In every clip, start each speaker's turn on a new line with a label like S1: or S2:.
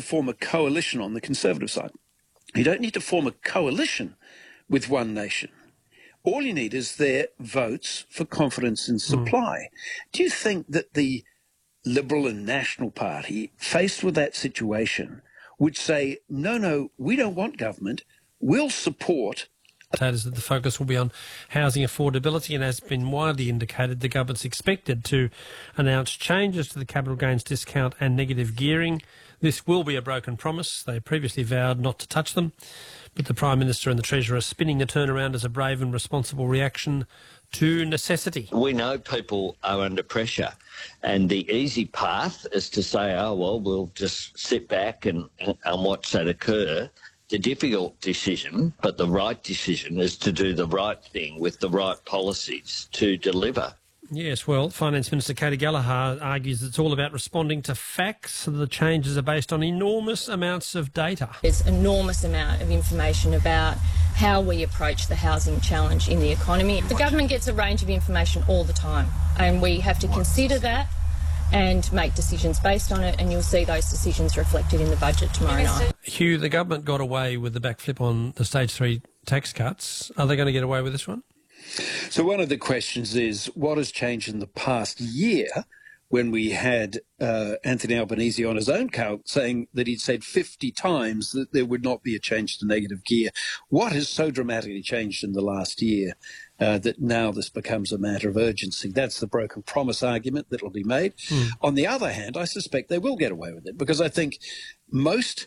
S1: form a coalition on the Conservative side. You don't need to form a coalition with One Nation. All you need is their votes for confidence in supply. Do you think that the Liberal and National Party, faced with that situation, would say, no, we don't want government, we'll support...
S2: Is that the focus will be on housing affordability, and as has been widely indicated, the government's expected to announce changes to the capital gains discount and negative gearing. This will be a broken promise. They previously vowed not to touch them, but the Prime Minister and the Treasurer are spinning the turnaround as a brave and responsible reaction to necessity.
S3: We know people are under pressure, and the easy path is to say, oh, well, we'll just sit back and watch that occur. The difficult decision, but the right decision, is to do the right thing with the right policies to deliver.
S2: Yes, well, Finance Minister Katy Gallagher argues it's all about responding to facts. The changes are based on enormous amounts of data.
S4: There's an enormous amount of information about how we approach the housing challenge in the economy. The government gets a range of information all the time, and we have to consider that and make decisions based on it, and you'll see those decisions reflected in the budget tomorrow night.
S2: Hugh, the government got away with the backflip on the Stage 3 tax cuts. Are they going to get away with this one?
S1: So one of the questions is, what has changed in the past year when we had Anthony Albanese on his own count saying that he'd said 50 times that there would not be a change to negative gear? What has so dramatically changed in the last year that now this becomes a matter of urgency? That's the broken promise argument that will be made. On the other hand, I suspect they will get away with it, because I think most...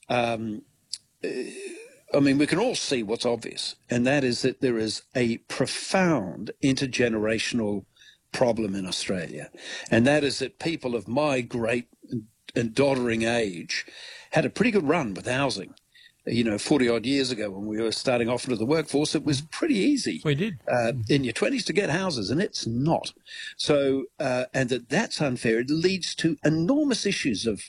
S1: we can all see what's obvious, and that is that there is a profound intergenerational problem in Australia, and that is that people of my great and doddering age had a pretty good run with housing. 40-odd years ago when we were starting off into the workforce, it was pretty easy.
S2: We did.
S1: In your 20s to get houses, and it's not. So, and that's unfair. It leads to enormous issues of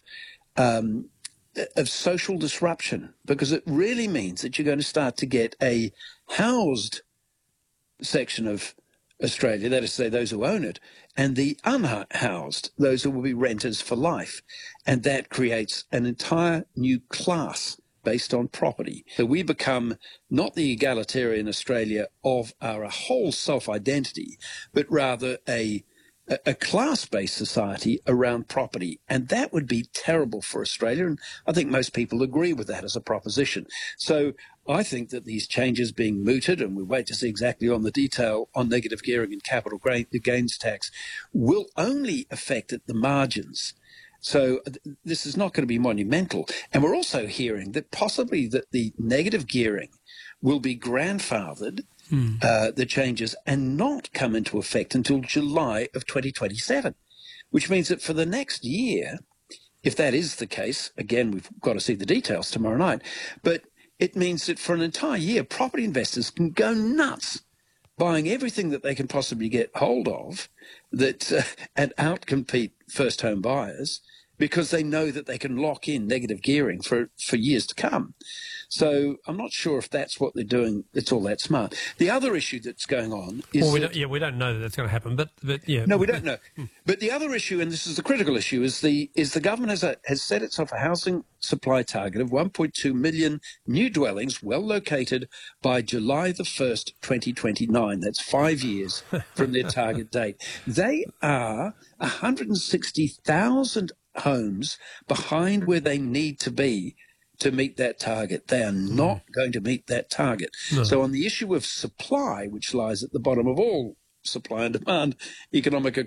S1: social disruption, because it really means that you're going to start to get a housed section of Australia, that is to say those who own it, and the unhoused, those who will be renters for life. And that creates an entire new class based on property. So we become not the egalitarian Australia of our whole self-identity, but rather a class-based society around property. And that would be terrible for Australia. And I think most people agree with that as a proposition. So I think that these changes being mooted, and we wait to see exactly on the detail on negative gearing and capital gains tax, will only affect at the margins. So this is not going to be monumental. And we're also hearing that possibly that the negative gearing will be grandfathered, the changes, and not come into effect until July of 2027, which means that for the next year, if that is the case, again, we've got to see the details tomorrow night, but it means that for an entire year, property investors can go nuts buying everything that they can possibly get hold of and outcompete first home buyers, because they know that they can lock in negative gearing for years to come. So I'm not sure if that's what they're doing. It's all that smart. The other issue that's going on is...
S2: Well, we don't know that that's going to happen, but yeah.
S1: No, we don't know. But the other issue, and this is the critical issue, is the government has set itself a housing supply target of 1.2 million new dwellings well located by July the 1st, 2029. That's 5 years from their target date. They are 160,000 homes behind where they need to be to meet that target. They are not going to meet that target. No. So on the issue of supply, which lies at the bottom of all supply and demand economic